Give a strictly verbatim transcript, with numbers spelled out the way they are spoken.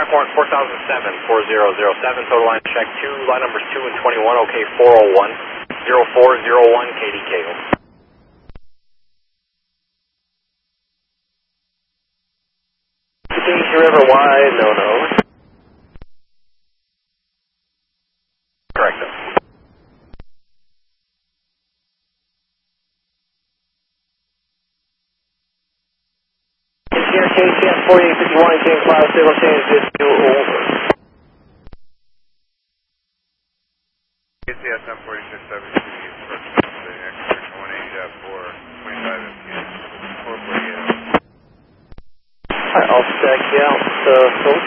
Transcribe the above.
track warrant four thousand seven, four zero zero seven, total line check two, line numbers two and twenty-one, OK four oh one, zero four zero one, K D K. East River wide, no, no. Correct, sir. K T M forty-eight fifty-one, change cloud, signal change, just do over. K T S M forty-six seventy-two, the X one eighty point four, twenty-five M P H, four forty-eight. Alright, I'll check you out, uh, so